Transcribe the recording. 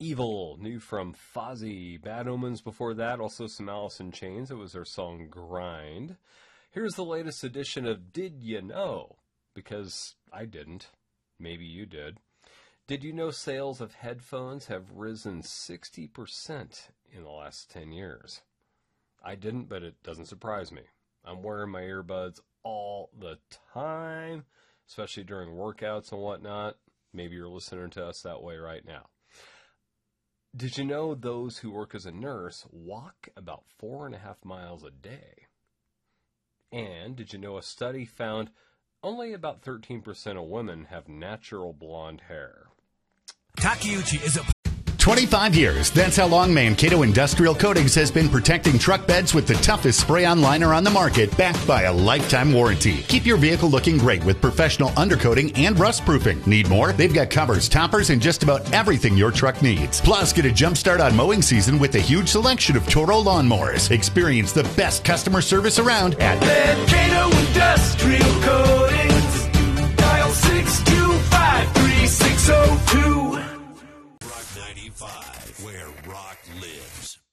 Evil, new from Fozzy. Bad Omens before that, also some Alice in Chains. It was their song Grind. Here's the latest edition of Did You Know? Because I didn't. Maybe you did. Did you know sales of headphones have risen 60% in the last 10 years? I didn't, but it doesn't surprise me. I'm wearing my earbuds all the time, especially during workouts and whatnot. Maybe you're listening to us that way right now. Did you know those who work as a nurse walk about 4.5 miles a day? And did you know a study found only about 13% of women have natural blonde hair? Takeuchi is a 25 years. That's how long Mankato Industrial Coatings has been protecting truck beds with the toughest spray-on liner on the market, backed by a lifetime warranty. Keep your vehicle looking great with professional undercoating and rust proofing. Need more? They've got covers, toppers, and just about everything your truck needs. Plus, get a jump start on mowing season with a huge selection of Toro lawnmowers. Experience the best customer service around at Mankato Industrial Coatings. Dial 625-3602. Rock 95, where rock lives.